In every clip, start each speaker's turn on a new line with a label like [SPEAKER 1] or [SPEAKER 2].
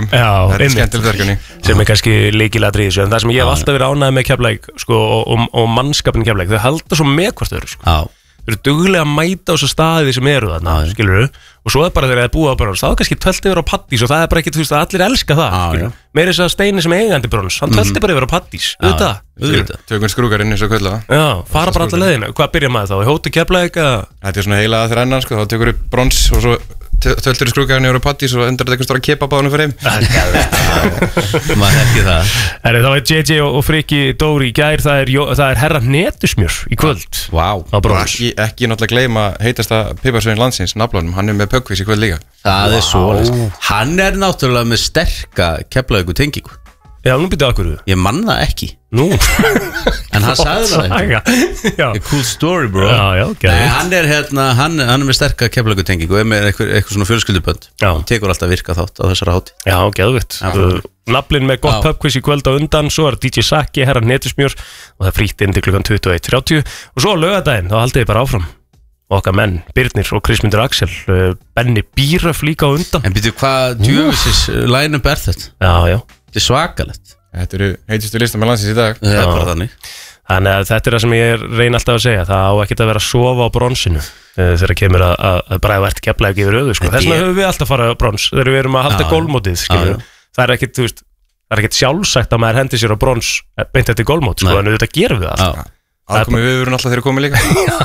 [SPEAKER 1] Þetta skemmtilegt verkefni
[SPEAKER 2] sem kannski lykilatriði í þessu, en það sem ég hef alltaf verið ánægð með Keflavík sko, og mannskapin Keflavík, þau halda svo með hvort þau eru sko. Þau eru duglega að mæta á þessu staði sem eru þarna, skilurðu, og svo bara þegar það er búið á brons, þá er kannski tvelt yfir á paddís og það er bara ekki, þú veist, að allir elska það, meira þess að Steini sem eigandi brons, hann tvelti bara yfir á paddís, auðvitað.
[SPEAKER 1] Tökum skrúkarinn eins og kvölda.
[SPEAKER 2] Já, fara bara alla leiðina, hvað byrja maður þá, í Hótel Keflavík eða?
[SPEAKER 1] Þetta svona heila að þrennan, sko, þá tökur upp brons og svo töltur skrúkarinn yfir á paddís og endur þetta eitthvað stóra kebabáðinu fyrir heim.
[SPEAKER 3] Maður þekki það.
[SPEAKER 2] Það var JJ og Friki Dóri í gær, það er herra Netusmjör í kvöld.
[SPEAKER 3] Vá.
[SPEAKER 1] Ekki náttúrulega gleyma heitasta piparsvein landsins, naflanum, hann er með pökkvís í kvöld líka.
[SPEAKER 3] Það er svo. Hann er náttúrulega með sterka Keflavíkur tengingu.
[SPEAKER 2] Já, nú byrjuðu okkur.
[SPEAKER 3] Ég man það ekki.
[SPEAKER 2] Nú.
[SPEAKER 3] En hann sagði það
[SPEAKER 2] ekki.
[SPEAKER 3] A cool story, bro.
[SPEAKER 2] Já,
[SPEAKER 3] Nei, hann er með sterka Keflavíkur tengingu og er með eitthvað svona fjölskyldubönd. Hann tekur alltaf virka þátt á þessara hátíð.
[SPEAKER 2] Já, geðvitt. Naflinn með gott pubquiz í kvöld á undan, svo er DJ Saki, herra Netusmjör og það frítt inn til klukkan 21:30 og svo á laugardaginn, þá haldið þið bara áfram. Okkar menn, Birnir og Kristmundur Axel, Benni Bíröf líka á undan.
[SPEAKER 3] En býtu hvað djöfisins line-up er þetta?
[SPEAKER 2] Já.
[SPEAKER 3] Þetta er svakalegt.
[SPEAKER 1] Þetta eru heitustu listar með landsins í dag.
[SPEAKER 3] Það er bara þannig.
[SPEAKER 2] Þannig að þetta er það sem ég reyna alltaf að segja, það á ekkert að vera að sofa á bronsinu þegar kemur að bara ert Keflavík yfir öðu, sko. Þess vegna höfum við alltaf farið á brons, þegar við erum að halda gólmótið, skilur. Það er ekkert, þú veist, það er ekkert sjálfsagt að maður hendi sér á brons beint eftir gólmót, sko, en þetta gerum við alltaf.
[SPEAKER 1] Aðkomið við erum alltaf þegar komið líka.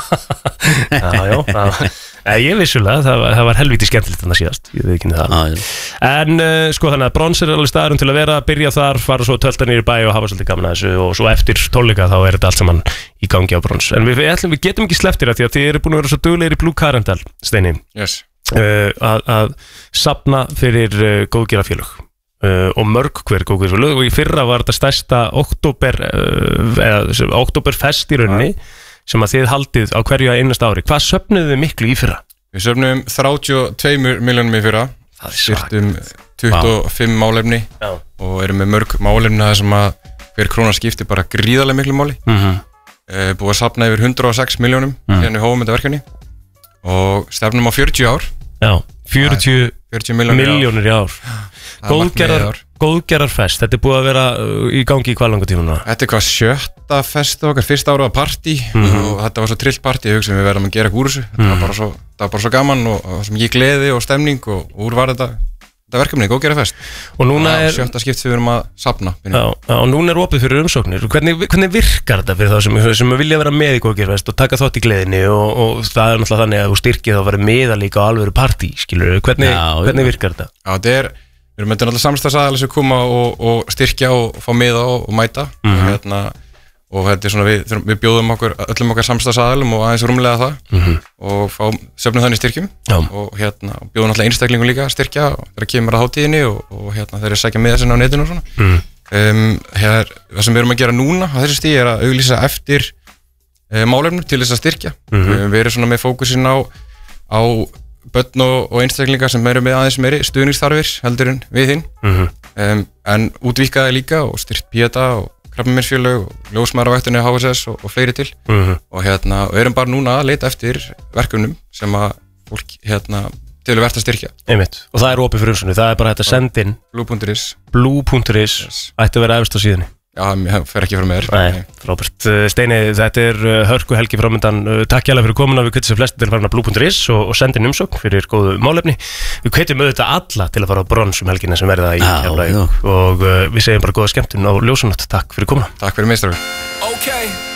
[SPEAKER 2] Já, ég vissulega, það var helviti skemmtilegt þannig síðast, ég veit ekki það. En sko þannig að brons er alveg staðurinn til að vera, byrja þar, fara svo tölta niður í bæ og hafa svolítið gaman að þessu og svo eftir tónleika þá er þetta allt saman í gangi á brons. En við getum ekki sleppt þér því að þið eru búin að vera svo duglegir í Blue Carendal, Steini, að safna fyrir góðgerðarfélög. Og mörg hver góðgerðarfélög og í fyrra var þetta stærsta oktoberfest í rauninni sem að þið haldið á hverju einasta ári. Hvað söfnuðu þið miklu í fyrra?
[SPEAKER 1] Við söfnum 32 milljónum í fyrra, styrtum 25 málefni og erum með mörg málefni það sem að hver króna skiptir bara gríðarlega miklu máli. Búið að safna yfir 106 milljónum hérna við hófum þetta verkefni og stefnum á 40 ár.
[SPEAKER 2] Já, 40 milljónir í ár. Góðgerðarfest, þetta er búið að vera í gangi í hvað langa tíma núna?
[SPEAKER 1] Þetta er hvað 7. fest okkar, fyrsta ára var partí og þetta var svo trillt partí, ég hugsa við verðum að gera úr þessu, þetta var bara svo gaman og svo mikið gleði og stemning og úr var þetta verkefni, góðgerðarfest. Og núna er 7. skipt sem við erum að safna.
[SPEAKER 2] Já, og núna er opið fyrir umsóknir. Hvernig virkar þetta fyrir þá sem vilja vera með í góðgerðarfest og taka þátt í gleðinni og það er náttúrulega þannig að þú styrkir þá að vera meða líka á alvöru partí, skilur við? Hvernig virkar þetta?
[SPEAKER 1] Já, þetta er við erum með náttúrulega samstagsaðalega sem koma og styrkja og fá miða og mæta og þetta er svona við bjóðum öllum okkar samstagsaðalum og aðeins rúmlega það og söfnum þannig styrkjum og bjóðum náttúrulega einstaklingum líka að styrkja þegar kemur að hátíðinni og þeir eru að sækja miða sinna á netinu og svona. Það sem við erum að gera núna á þessu stíði er að auglýsa eftir málefnum til þess að styrkja. Við erum svona með fókusinn á börn og einstaklingar sem eru með aðeins meiri stuðningsþarfir heldur en við hinn en útvíkkaði líka og styrt Píeta og Krabbameinsfélög og ljósmæðravættunni HSS og fleiri til og erum bara núna að leita eftir verkefnum sem að fólk til að verða að styrkja.
[SPEAKER 2] Einmitt, og það er opið fyrir umsóknir, það er bara hægt að senda inn Blue.is ætti að vera efst á síðunni.
[SPEAKER 1] Já, það fer ekki frá mér.
[SPEAKER 2] Nei, frábært. Steini, þetta er hörku helgi framöndan. Takk hjálpa fyrir komuna, við hvetjum sem flestir til að fara á Blue.is og senda inn umsókn fyrir góðu málefni. Við hvetjum auðvitað alla til að fara á brons helgina sem verða í Keflavík og við segjum bara góða skemmtun á Ljósanótt. Takk fyrir komuna.
[SPEAKER 1] Takk fyrir mig, strákar.